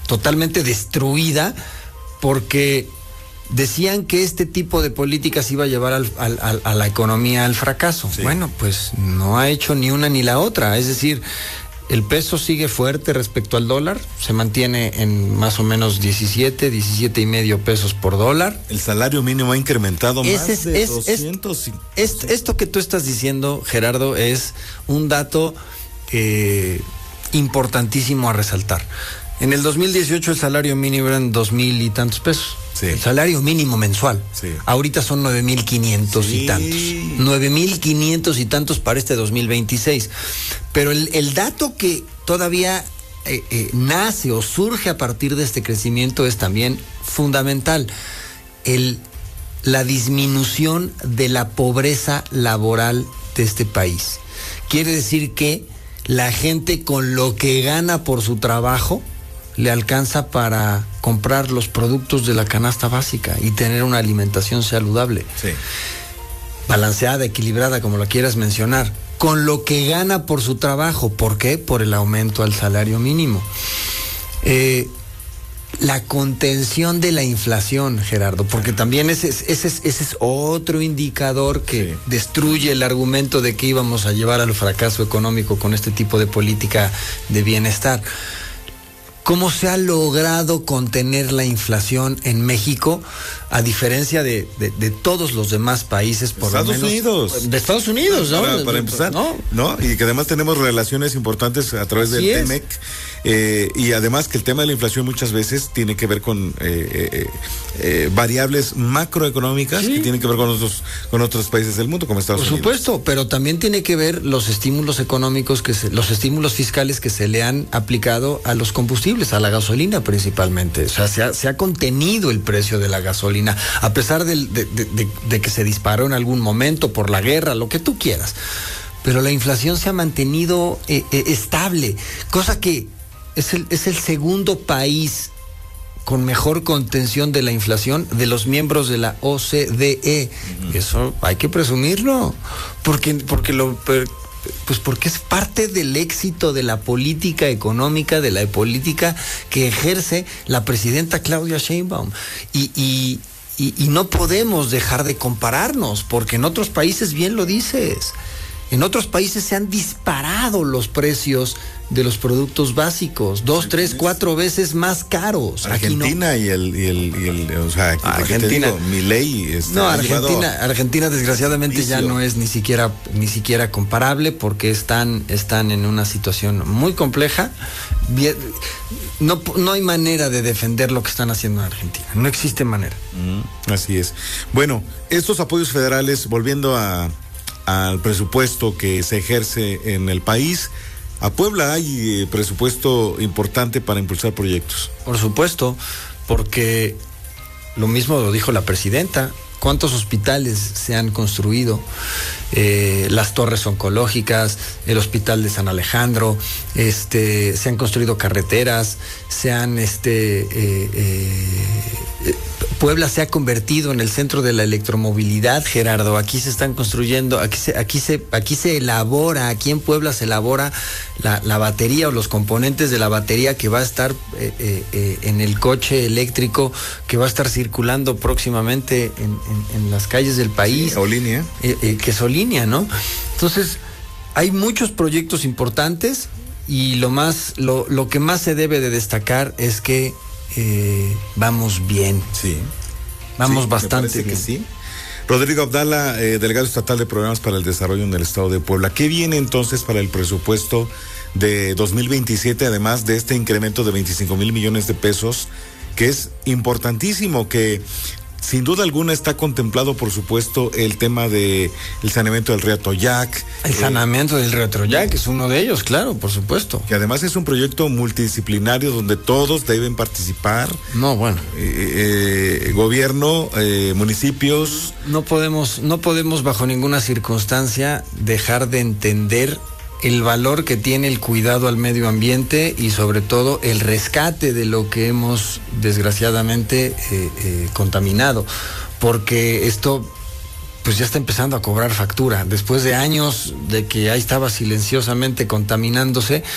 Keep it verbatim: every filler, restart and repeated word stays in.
totalmente destruida porque decían que este tipo de políticas iba a llevar al, al, al, a la economía al fracaso. Sí. Bueno, pues no ha hecho ni una ni la otra. Es decir, el peso sigue fuerte respecto al dólar, se mantiene en más o menos diecisiete, diecisiete y medio pesos por dólar. El salario mínimo ha incrementado Ese más es, de es, doscientos. Es, es, esto que tú estás diciendo, Gerardo, es un dato eh, importantísimo a resaltar. En el dos mil dieciocho el salario mínimo eran dos mil y tantos pesos. Sí. El salario mínimo mensual. Sí. Ahorita son nueve mil quinientos sí. y tantos. Nueve mil quinientos y tantos para este dos mil veintiséis. Pero el, el dato que todavía eh, eh, nace o surge a partir de este crecimiento es también fundamental. El, la disminución de la pobreza laboral de este país. Quiere decir que la gente con lo que gana por su trabajo le alcanza para comprar los productos de la canasta básica y tener una alimentación saludable. Sí. Balanceada, equilibrada, como la quieras mencionar, con lo que gana por su trabajo. ¿Por qué? Por el aumento al salario mínimo. Eh, la contención de la inflación, Gerardo, porque también ese es, ese es, ese es otro indicador que sí. destruye el argumento de que íbamos a llevar al fracaso económico con este tipo de política de bienestar. ¿Cómo se ha logrado contener la inflación en México, a diferencia de, de, de todos los demás países, por Estados lo menos? Unidos. De Estados Unidos, ¿no? Para, para empezar, ¿no? ¿no? Y que además tenemos relaciones importantes a través Así del TEMEC. Eh, y además que el tema de la inflación muchas veces tiene que ver con eh, eh, eh, variables macroeconómicas sí. que tienen que ver con otros, con otros países del mundo, como Estados Por Unidos. Por supuesto, pero también tiene que ver los estímulos económicos, que se, los estímulos fiscales que se le han aplicado a los combustibles, a la gasolina principalmente. O sea, se ha, se ha contenido el precio de la gasolina, a pesar de, de, de, de que se disparó en algún momento por la guerra, lo que tú quieras. Pero la inflación se ha mantenido eh, eh, estable, cosa que es el, es el segundo país con mejor contención de la inflación de los miembros de la O C D E. Uh-huh. Eso hay que presumirlo, porque, porque lo... Pues porque es parte del éxito de la política económica, de la política que ejerce la presidenta Claudia Sheinbaum. Y, y, y, y no podemos dejar de compararnos, porque en otros países, bien lo dices, en otros países se han disparado los precios de los productos básicos, dos, tres, cuatro veces más caros. Argentina Aquí no. y el, y el, y el, o sea, Argentina, Milei está no, Argentina, Argentina desgraciadamente ya no es ni siquiera, ni siquiera comparable, porque están, están en una situación muy compleja. Bien, no, no hay manera de defender lo que están haciendo en Argentina, no existe manera. Mm, así es. Bueno, estos apoyos federales, volviendo a al presupuesto que se ejerce en el país, a Puebla hay eh, presupuesto importante para impulsar proyectos. Por supuesto, porque lo mismo lo dijo la presidenta. ¿Cuántos hospitales se han construido? Eh, las torres oncológicas, el hospital de San Alejandro, este, se han construido carreteras, se han, este, eh, eh, Puebla se ha convertido en el centro de la electromovilidad, Gerardo. Aquí se están construyendo, aquí se, aquí se, aquí se elabora, aquí en Puebla se elabora la, la batería o los componentes de la batería que va a estar eh, eh, eh, en el coche eléctrico que va a estar circulando próximamente en, en, en las calles del país. Sí, Olinia. Eh, eh, que es Olinia, ¿no? Entonces, hay muchos proyectos importantes y lo más, lo, lo que más se debe de destacar es que eh, vamos bien. Sí. Vamos sí, bastante bien. Que sí. Rodrigo Abdala, eh, delegado estatal de Programas para el Desarrollo en el Estado de Puebla. ¿Qué viene entonces para el presupuesto de dos mil veintisiete, además de este incremento de veinticinco mil millones de pesos, que es importantísimo, que sin duda alguna está contemplado, por supuesto, el tema de el saneamiento del río Atoyac? El saneamiento eh, del río Atoyac es uno de ellos, claro, por supuesto. Que además es un proyecto multidisciplinario donde todos deben participar. No, bueno. Eh, eh, gobierno, eh, municipios. No podemos, no podemos bajo ninguna circunstancia dejar de entender el valor que tiene el cuidado al medio ambiente y sobre todo el rescate de lo que hemos desgraciadamente eh, eh, contaminado, porque esto pues ya está empezando a cobrar factura, después de años de que ahí estaba silenciosamente contaminándose.